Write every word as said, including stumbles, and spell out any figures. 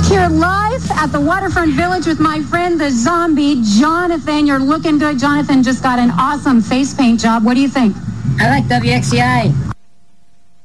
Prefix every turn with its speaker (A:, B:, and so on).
A: Back here live at the Waterfront Village with my friend, the zombie, Jonathan. You're looking good. Jonathan just got an awesome face paint job. What do you think?
B: I like W X C I.